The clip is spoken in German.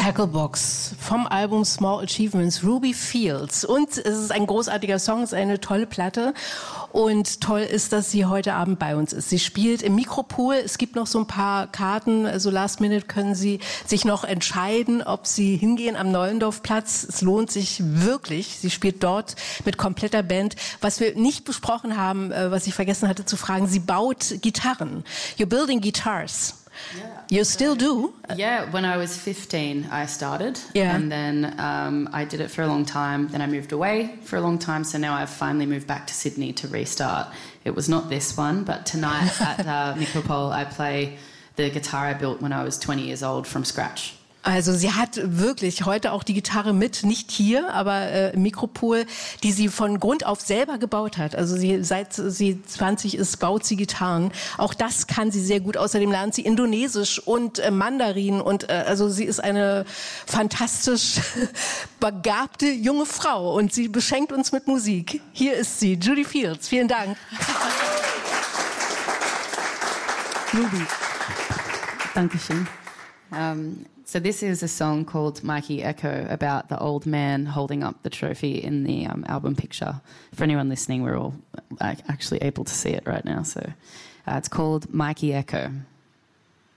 Tacklebox vom Album Small Achievements, Ruby Fields. Und es ist ein großartiger Song, es ist eine tolle Platte. Und toll ist, dass sie heute Abend bei uns ist. Sie spielt im Mikropool. Es gibt noch so ein paar Karten. Also last minute können Sie sich noch entscheiden, ob Sie hingehen am Neuendorfplatz. Es lohnt sich wirklich. Sie spielt dort mit kompletter Band. Was wir nicht besprochen haben, was ich vergessen hatte zu fragen, sie baut Gitarren. You're building guitars. Yeah. You still do? Yeah, when I was 15, I started. Yeah. And then I did it for a long time. Then I moved away for a long time. So now I've finally moved back to Sydney to restart. It was not this one, but tonight at Micropole, I play the guitar I built when I was 20 years old from scratch. Also sie hat wirklich heute auch die Gitarre mit, nicht hier, aber im Mikropol, die sie von Grund auf selber gebaut hat. Also seit sie 20 ist, baut sie Gitarren. Auch das kann sie sehr gut. Außerdem lernt sie Indonesisch und Mandarin. Und also sie ist eine fantastisch begabte junge Frau. Und sie beschenkt uns mit Musik. Hier ist sie, Judy Fields. Vielen Dank. Ruby. Dankeschön. So this is a song called Mikey Echo about the old man holding up the trophy in the album picture. For anyone listening, we're all actually able to see it right now. So it's called Mikey Echo.